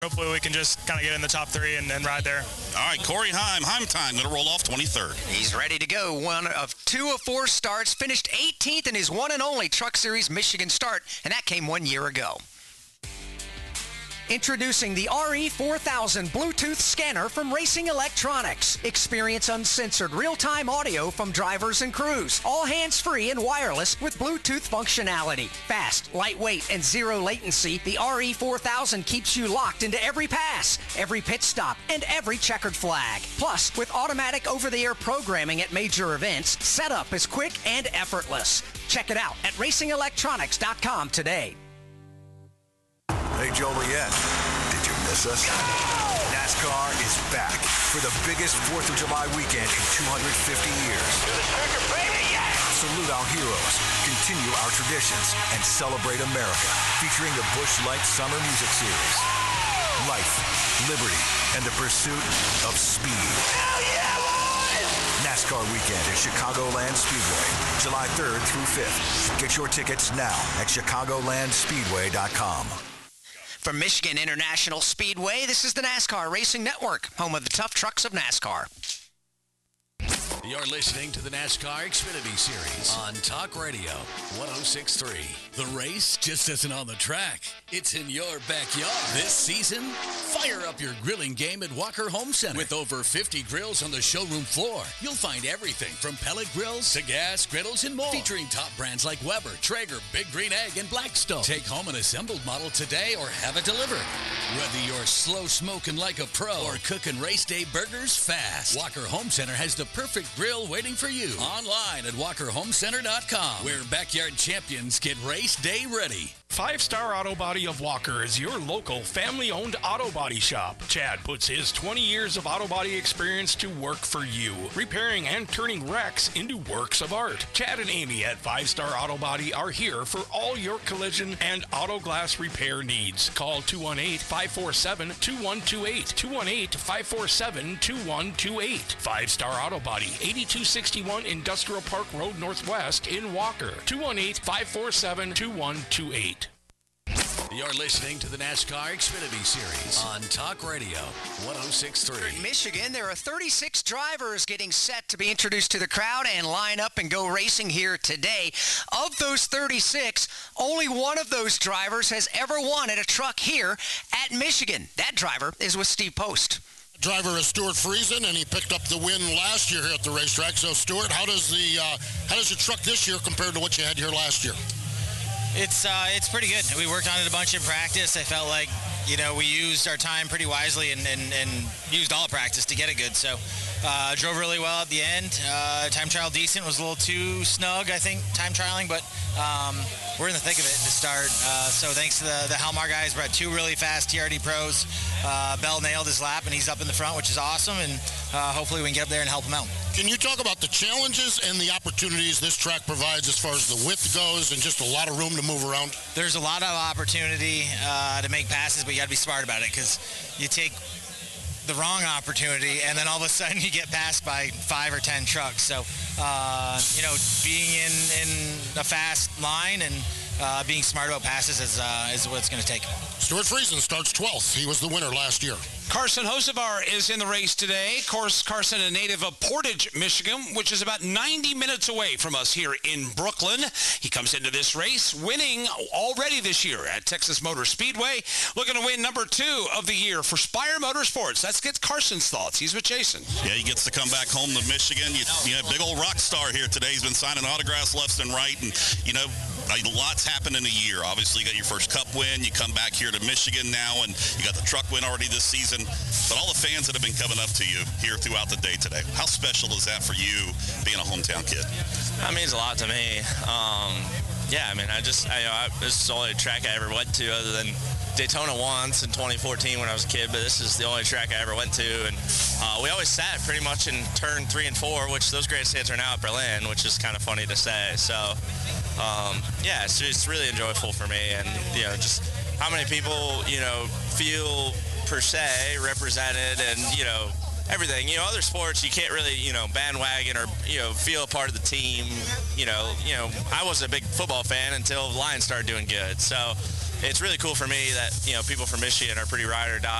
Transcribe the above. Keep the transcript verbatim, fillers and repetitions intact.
Hopefully we can just kind of get in the top three and, and ride there. All right, Corey Heim. Heim time. Going to roll off twenty-third. He's ready to go. One of two of four starts. Finished eighteenth in his one and only Truck Series Michigan start, and that came one year ago. Introducing the R E four thousand Bluetooth scanner from Racing Electronics. Experience uncensored real-time audio from drivers and crews. All hands-free and wireless with Bluetooth functionality. Fast, lightweight, and zero latency, the R E four thousand keeps you locked into every pass, every pit stop, and every checkered flag. Plus, with automatic over-the-air programming at major events, setup is quick and effortless. Check it out at racing electronics dot com today. Hey, Joliet, did you miss us? NASCAR is back for the biggest fourth of July weekend in two hundred fifty years. To the circuit, baby, yes! Salute our heroes, continue our traditions, and celebrate America, featuring the Busch Light Summer Music Series. Life, liberty, and the pursuit of speed. Hell yeah, boys! NASCAR weekend at Chicagoland Speedway, July third through fifth. Get your tickets now at chicagoland speedway dot com. From Michigan International Speedway, this is the NASCAR Racing Network, home of the tough trucks of NASCAR. You're listening to the NASCAR Xfinity Series on Talk Radio one oh six point three. The race just isn't on the track. It's in your backyard. This season, fire up your grilling game at Walker Home Center. With over fifty grills on the showroom floor, you'll find everything from pellet grills to gas griddles and more. Featuring top brands like Weber, Traeger, Big Green Egg, and Blackstone. Take home an assembled model today or have it delivered. Whether you're slow smoking like a pro or cooking race day burgers fast, Walker Home Center has the perfect grill waiting for you. Online at walker home center dot com, where backyard champions get race day ready. Five Star Auto Body of Walker is your local family-owned auto body shop. Chad puts his twenty years of auto body experience to work for you, repairing and turning wrecks into works of art. Chad and Amy at Five Star Auto Body are here for all your collision and auto glass repair needs. Call two one eight, five four seven, two one two eight, two one eight, five four seven, two one two eight. Five Star Auto Body, eighty-two sixty-one Industrial Park Road Northwest in Walker. two one eight, five four seven, two one two eight. You're listening to the NASCAR Xfinity Series on Talk Radio one oh six point three. In Michigan, there are thirty-six drivers getting set to be introduced to the crowd and line up and go racing here today. Of those thirty-six, only one of those drivers has ever won at a truck here at Michigan. That driver is with Steve Post. Driver is Stuart Friesen, and he picked up the win last year here at the racetrack. So, Stuart, how does the uh, how does your truck this year compare to what you had here last year? It's uh, it's pretty good. We worked on it a bunch in practice. I felt like, you know, we used our time pretty wisely and, and, and used all of practice to get it good. So uh, drove really well at the end. Uh, time trial decent. Was a little too snug, I think, time trialing, but um, we're in the thick of it to start. Uh, so thanks to the, the Halmar guys, brought two really fast T R D pros. Uh, Bell nailed his lap, and he's up in the front, which is awesome, and uh, hopefully we can get up there and help him out. Can you talk about the challenges and the opportunities this track provides as far as the width goes and just a lot of room to move around? There's a lot of opportunity uh, to make passes, but you got to be smart about it, because you take the wrong opportunity and then all of a sudden you get passed by five or ten trucks. So, uh, you know, being in, in a fast line and uh, being smart about passes is, uh, is what it's going to take. Stuart Friesen starts twelfth. He was the winner last year. Carson Hocevar is in the race today. Of course, Carson, a native of Portage, Michigan, which is about ninety minutes away from us here in Brooklyn. He comes into this race winning already this year at Texas Motor Speedway, looking to win number two of the year for Spire Motorsports. Let's get Carson's thoughts. He's with Jason. Yeah, he gets to come back home to Michigan. You, you know, big old rock star here today. He's been signing autographs left and right, and, you know, a lot's happened in a year. Obviously, you got your first Cup win. You come back here to Michigan now, and you got the truck win already this season. But all the fans that have been coming up to you here throughout the day today, how special is that for you being a hometown kid? That means a lot to me. Um, yeah, I mean, I just, I, you know, I, this is the only track I ever went to other than Daytona once in twenty fourteen when I was a kid, but this is the only track I ever went to. And uh, we always sat pretty much in turn three and four, which those grandstands are now at Berlin, which is kind of funny to say. So, um, yeah, it's, it's really enjoyable for me. And, you know, just how many people, you know, feel per se represented and, you know, everything. You know, other sports, you can't really, you know, bandwagon or, you know, feel a part of the team. You know, you know, I wasn't a big football fan until the Lions started doing good. So, it's really cool for me that, you know, people from Michigan are pretty ride or die.